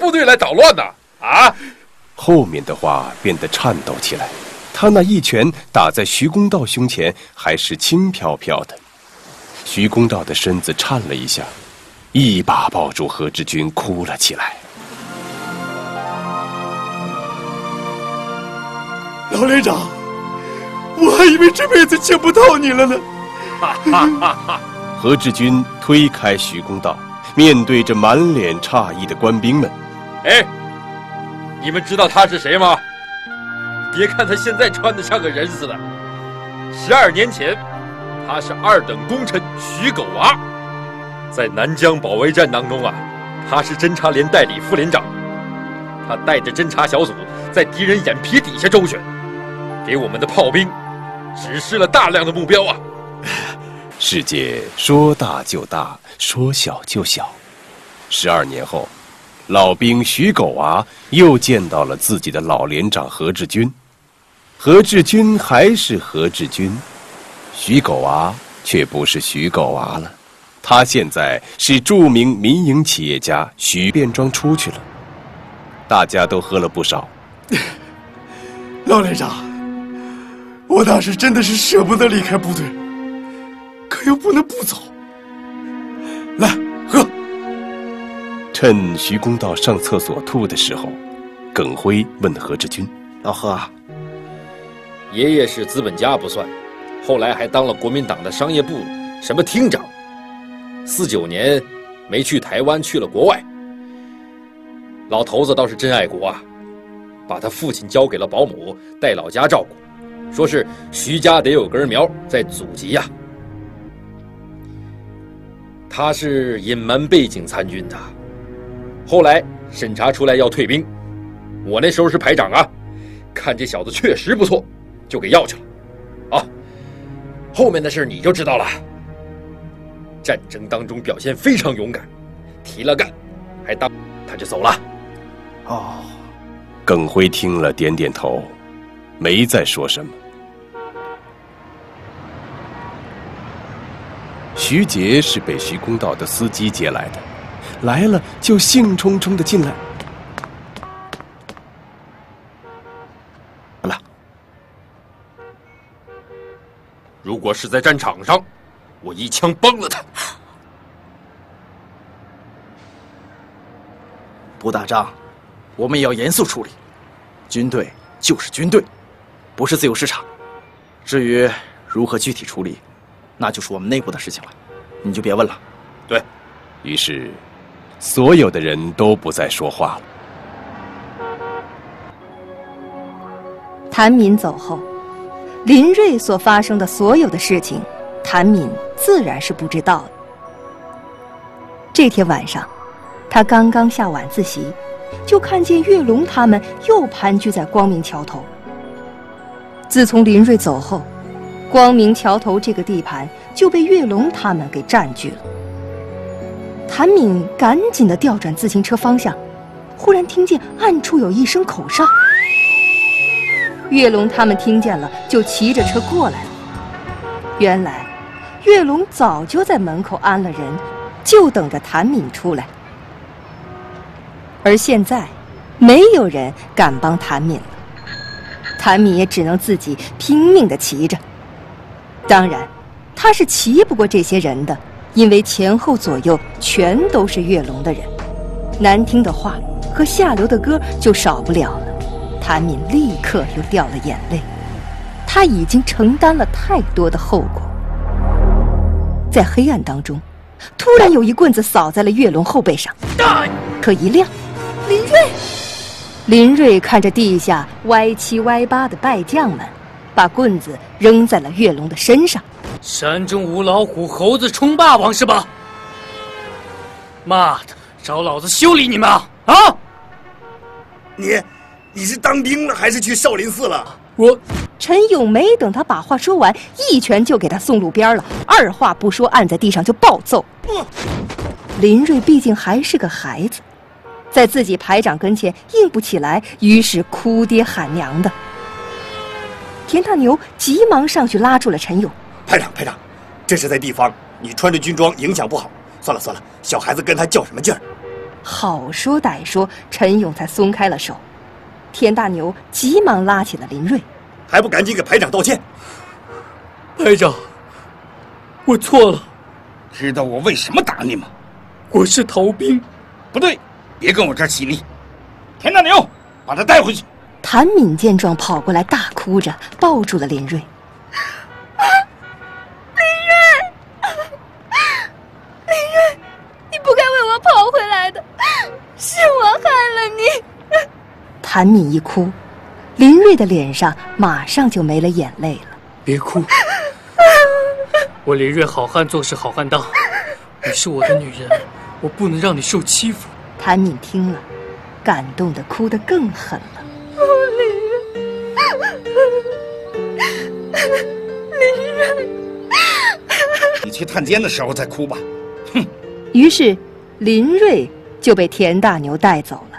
部队来捣乱呢？啊！ 后面的话变得颤抖起来，他那一拳打在徐公道胸前，还是轻飘飘的。徐公道的身子颤了一下，一把抱住何志军，哭了起来。 老连长，我还以为这辈子见不到你了呢。 哈哈哈哈！ 何志军推开徐公道，面对着满脸诧异的官兵们：“ 哎，你们知道他是谁吗？别看他现在穿得像个人似的，12年前，他是2等功臣徐狗娃，在南疆保卫战当中啊，他是侦察连代理副连长，他带着侦察小组在敌人眼皮底下周旋，给我们的炮兵指示了大量的目标啊。” 世界说大就大，说小就小。12年后，老兵徐狗娃又见到了自己的老连长何志军。何志军还是何志军，徐狗娃却不是徐狗娃了。他现在是著名民营企业家许变装出去了。大家都喝了不少。 老连长，我当时真的是舍不得离开部队，可又不能不走。来，喝。 趁徐公道上厕所吐的时候，耿辉问何志军：“ 老何啊， 爷爷是资本家不算，后来还当了国民党的商业部什么厅长。49年没去台湾，去了国外。老头子倒是真爱国啊，把他父亲交给了保姆带老家照顾，说是徐家得有根苗在祖籍呀。他是隐瞒背景参军的，后来审查出来要退兵，我那时候是排长啊，看这小子确实不错，就给要去了。啊，后面的事你就知道了。战争当中表现非常勇敢，提了干，还当他就走了。 哦， 耿辉听了点点头，没再说什么。徐杰是被徐公道的司机接来的，来了就兴冲冲地进来。 好了， 如果是在战场上，我一枪崩了他。 不打仗，我们也要严肃处理。军队就是军队，不是自由市场。至于如何具体处理，那就是我们内部的事情了，你就别问了。 对。 于是，所有的人都不再说话了。 谭敏走后，林瑞所发生的所有的事情，谭敏自然是不知道的。这天晚上，他刚刚下晚自习，就看见岳龙他们又盘踞在光明桥头。自从林瑞走后，光明桥头这个地盘就被岳龙他们给占据了。谭敏赶紧地调转自行车方向，忽然听见暗处有一声口哨。岳龙他们听见了，就骑着车过来了。原来，岳龙早就在门口安了人，就等着谭敏出来。而现在，没有人敢帮谭敏了，谭敏也只能自己拼命地骑着。当然，他是骑不过这些人的，因为前后左右全都是岳龙的人，难听的话和下流的歌就少不了了。谭敏立刻又掉了眼泪，他已经承担了太多的后果。在黑暗当中，突然有一棍子扫在了岳龙后背上，可一亮，林瑞。林瑞看着地下歪七歪八的败将们，把棍子扔在了岳龙的身上。 山中无老虎，猴子称霸王是吧？妈的，找老子修理你们啊！啊！ 你是当兵了还是去少林寺了？ 陈勇没等他把话说完，一拳就给他送路边了，二话不说按在地上就暴揍。林瑞毕竟还是个孩子，在自己排长跟前硬不起来，于是哭爹喊娘的。田大牛急忙上去拉住了陈勇。 排长，这是在地方，你穿着军装影响不好。算了，小孩子跟他较什么劲儿？ 好说歹说，陈勇才松开了手。田大牛急忙拉起了林瑞， 还不赶紧给排长道歉！ 排长，我错了。 知道我为什么打你吗？ 我是逃兵。 不对，别跟我这儿起立。田大牛，把他带回去。 谭敏见状跑过来，大哭着抱住了林瑞。 林瑞，你不该为我跑回来的，是我害了你。 谭敏一哭，林瑞的脸上马上就没了眼泪了。 别哭，我林瑞好汉做事好汉当，你是我的女人，我不能让你受欺负。 谭敏听了，感动得哭得更狠了。 林瑞， 你去探监的时候再哭吧。哼。 于是林瑞就被田大牛带走了。